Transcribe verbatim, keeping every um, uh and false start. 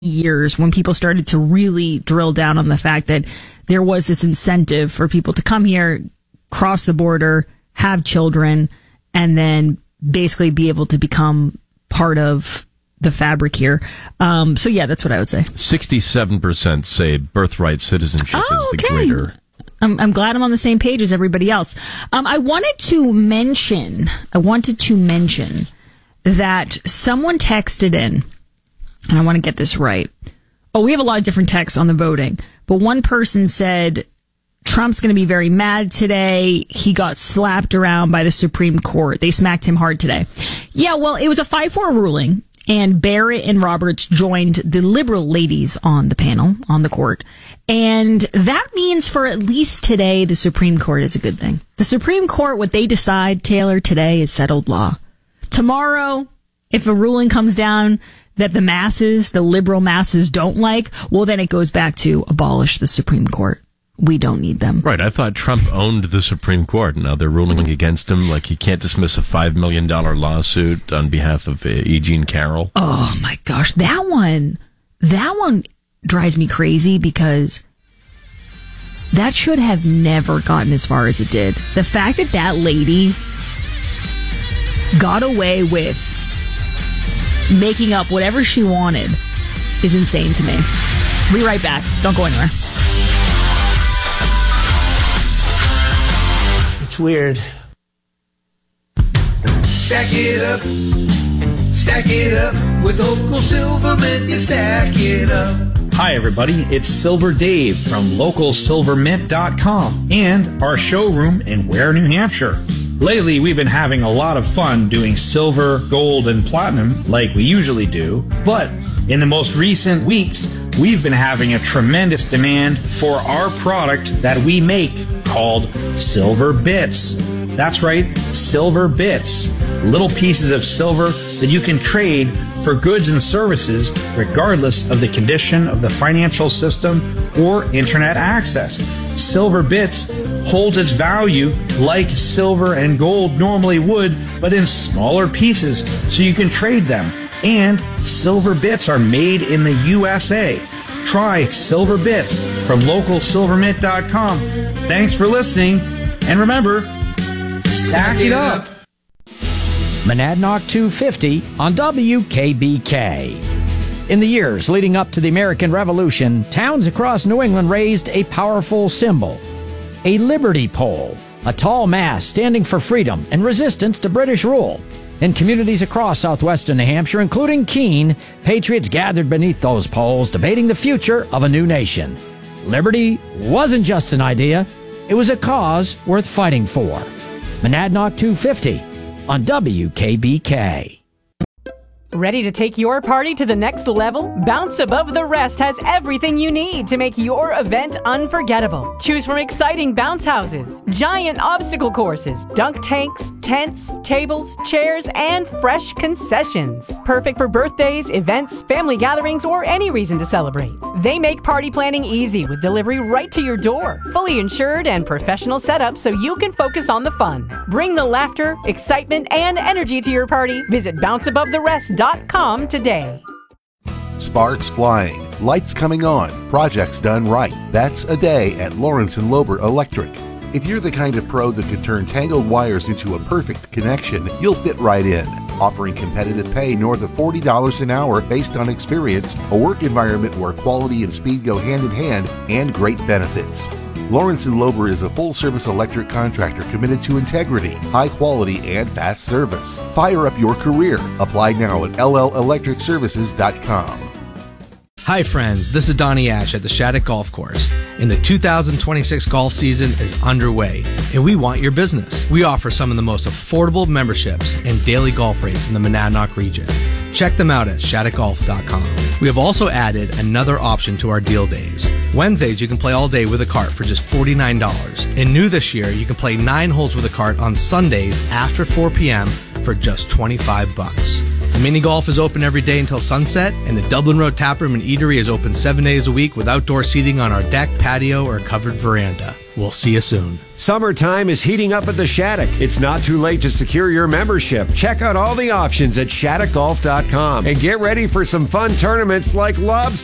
years when people started to really drill down on the fact that there was this incentive for people to come here, cross the border, have children, and then basically be able to become part of the fabric here. Um, so yeah, that's what I would say. sixty-seven percent say birthright citizenship oh, is the okay. greater. I'm, I'm glad I'm on the same page as everybody else. Um, I wanted to mention, I wanted to mention that someone texted in, and I want to get this right. Oh, we have a lot of different texts on the voting, but one person said Trump's going to be very mad today. He got slapped around by the Supreme Court. They smacked him hard today. Yeah, well, it was a five four ruling, and Barrett and Roberts joined the liberal ladies on the panel, on the court. And that means for at least today, the Supreme Court is a good thing. The Supreme Court, what they decide, Taylor, today is settled law. Tomorrow, if a ruling comes down that the masses, the liberal masses don't like, well, then it goes back to abolish the Supreme Court. We don't need them. Right. I thought Trump owned the Supreme Court. Now they're ruling against him, like he can't dismiss a five million dollars lawsuit on behalf of uh, E. Jean Carroll. Oh, my gosh. That one, that one drives me crazy because that should have never gotten as far as it did. The fact that that lady got away with making up whatever she wanted is insane to me. Be right back. Don't go anywhere. It's weird. Stack it up. Stack it up. With Local Silvermint, you stack it up. Hi, everybody. It's Silver Dave from local silver mint dot com and our showroom in Ware, New Hampshire. Lately, we've been having a lot of fun doing silver, gold, and platinum like we usually do. But in the most recent weeks, we've been having a tremendous demand for our product that we make called Silver Bits. That's right, Silver Bits. Little pieces of silver that you can trade for goods and services regardless of the condition of the financial system or internet access. Silver Bits holds its value like silver and gold normally would, but in smaller pieces so you can trade them. And Silver Bits are made in the U S A. Try Silver Bits from local silver mint dot com. Thanks for listening, and remember, stack it up. Monadnock two fifty on W K B K. In the years leading up to the American Revolution, towns across New England raised a powerful symbol, a liberty pole, a tall mast standing for freedom and resistance to British rule. In communities across southwestern New Hampshire, including Keene, patriots gathered beneath those poles, debating the future of a new nation. Liberty wasn't just an idea, it was a cause worth fighting for. Monadnock two fifty on W K B K. Ready to take your party to the next level? Bounce Above the Rest has everything you need to make your event unforgettable. Choose from exciting bounce houses, giant obstacle courses, dunk tanks, tents, tables, chairs, and fresh concessions. Perfect for birthdays, events, family gatherings, or any reason to celebrate. They make party planning easy with delivery right to your door. Fully insured and professional setup so you can focus on the fun. Bring the laughter, excitement, and energy to your party. Visit bounce above the rest dot com today. Sparks flying, lights coming on, projects done right. That's a day at Lawrence and Lober Electric. If you're the kind of pro that could turn tangled wires into a perfect connection, you'll fit right in. Offering competitive pay north of forty dollars an hour based on experience, a work environment where quality and speed go hand in hand, and great benefits. Lawrence and Lober is a full-service electric contractor committed to integrity, high quality, and fast service. Fire up your career. Apply now at L L electric services dot com. Hi friends, this is Donnie Ash at the Shattuck Golf Course, and the two thousand twenty-six golf season is underway, and we want your business. We offer some of the most affordable memberships and daily golf rates in the Monadnock region. Check them out at shattuck golf dot com. We have also added another option to our deal days. Wednesdays, you can play all day with a cart for just forty-nine dollars. And new this year, you can play nine holes with a cart on Sundays after four p.m. for just twenty-five bucks. Mini Golf is open every day until sunset, and the Dublin Road Taproom and Eatery is open seven days a week with outdoor seating on our deck, patio, or covered veranda. We'll see you soon. Summertime is heating up at the Shattuck. It's not too late to secure your membership. Check out all the options at shattuck golf dot com and get ready for some fun tournaments like Lobster